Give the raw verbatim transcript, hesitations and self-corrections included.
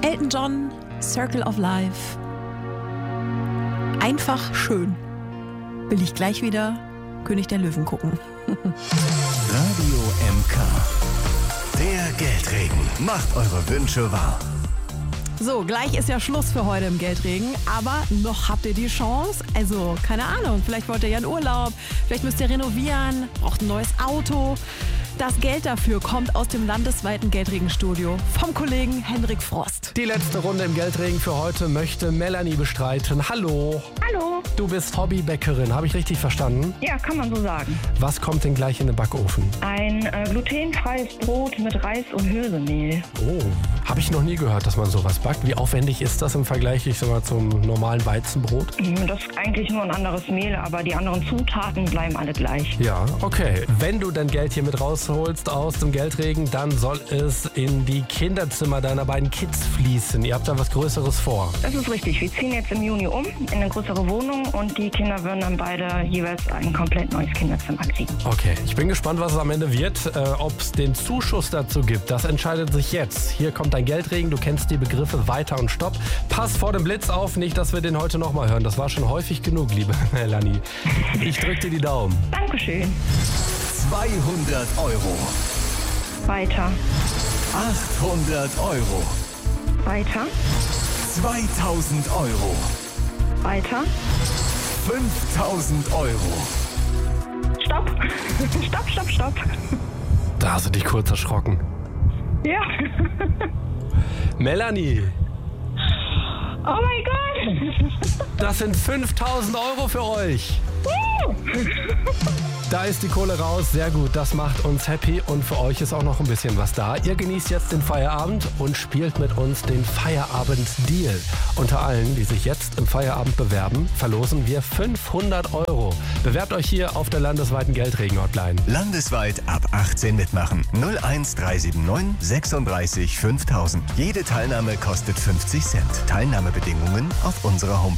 Elton John, Circle of Life. Einfach schön. Will ich gleich wieder König der Löwen gucken. Radio M K. Der Geldregen macht eure Wünsche wahr. So, gleich ist ja Schluss für heute im Geldregen, aber noch habt ihr die Chance. Also, keine Ahnung, vielleicht wollt ihr ja in Urlaub, vielleicht müsst ihr renovieren, braucht ein neues Auto. Das Geld dafür kommt aus dem landesweiten Geldregenstudio vom Kollegen Henrik Frost. Die letzte Runde im Geldregen für heute möchte Melanie bestreiten. Hallo. Hallo. Du bist Hobbybäckerin, habe ich richtig verstanden? Ja, kann man so sagen. Was kommt denn gleich in den Backofen? Ein äh, glutenfreies Brot mit Reis und Hirsemehl. Oh, habe ich noch nie gehört, dass man sowas backt. Wie aufwendig ist das im Vergleich, ich sag mal, zum normalen Weizenbrot? Das ist eigentlich nur ein anderes Mehl, aber die anderen Zutaten bleiben alle gleich. Ja, okay. Wenn du dein Geld hier mit rausholst aus dem Geldregen, dann soll es in die Kinderzimmer deiner beiden Kids fließen. Ihr habt da was Größeres vor. Das ist richtig. Wir ziehen jetzt im Juni um in eine größere Wohnung und die Kinder würden dann beide jeweils ein komplett neues Kinderzimmer kriegen. Okay, ich bin gespannt, was es am Ende wird. Äh, Ob es den Zuschuss dazu gibt, das entscheidet sich jetzt. Hier kommt dein Geldregen. Du kennst die Begriffe Weiter und Stopp. Pass vor dem Blitz auf, nicht, dass wir den heute nochmal hören. Das war schon häufig genug, liebe Melanie. Ich drück dir die Daumen. Dankeschön. zweihundert Euro. Weiter. achthundert Euro. Weiter. zweitausend Euro. Weiter. fünftausend Euro. Stopp. Stopp, stopp, stopp. Da hast du dich kurz erschrocken. Ja. Melanie, Oh mein Gott. das sind fünftausend Euro für euch. Da ist die Kohle raus, sehr gut, das macht uns happy und für euch ist auch noch ein bisschen was da. Ihr genießt jetzt den Feierabend und spielt mit uns den Feierabend-Deal. Unter allen, die sich jetzt im Feierabend bewerben, verlosen wir fünfhundert Euro. Bewerbt euch hier auf der landesweiten Geldregen-Hotline. Landesweit ab achtzehn mitmachen. null eins drei sieben neun sechsunddreißig fünftausend. Jede Teilnahme kostet fünfzig Cent. Teilnahmebedingungen auf unserer Homepage.